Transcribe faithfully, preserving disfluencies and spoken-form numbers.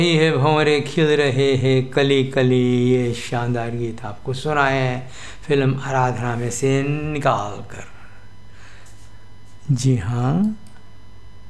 नहीं है भंवरे खिल रहे हैं कली कली, ये शानदार गीत आपको सुनाए हैं फिल्म आराधना में से निकाल कर। जी हाँ,